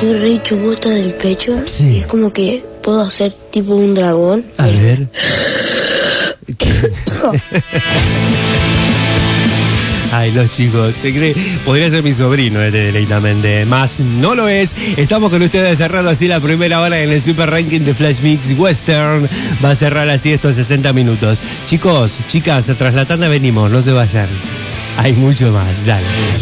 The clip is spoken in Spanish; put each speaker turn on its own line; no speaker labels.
estoy re chubota del pecho.
Sí.
Y es como que puedo hacer tipo un dragón.
A ver. Ay, los chicos, ¿se cree? Podría ser mi sobrino este deleitamente, más no lo es. Estamos con ustedes cerrando así la primera hora en el Super Ranking de Flash Mix Western. Va a cerrar así estos 60 minutos. Chicos, chicas, tras la tanda venimos, no se vayan. Hay mucho más, dale.